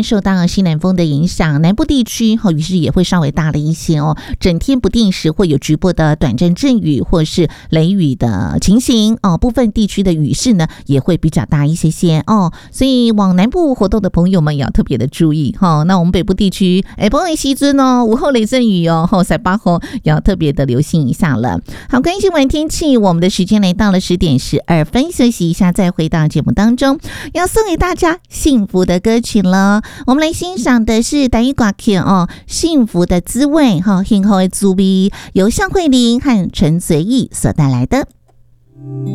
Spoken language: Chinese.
天受到西南风的影响，南部地区雨势也会稍微大了一些哦，整天不定时会有局部的短暂阵雨或是雷雨的情形哦，部分地区的雨势呢也会比较大一些些哦，所以往南部活动的朋友们也要特别的注意哈。那我们北部地区不会西尊哦，午后雷阵雨哦，塞巴后也要特别的留心一下了。好，关于新闻天气，我们的时间来到了10:12，休息一下再回到节目当中，要送给大家幸福的歌曲了。我们来欣赏的是台语歌曲哦，幸福的滋味哈，幸福的滋味，由向慧玲和陈随意所带来的。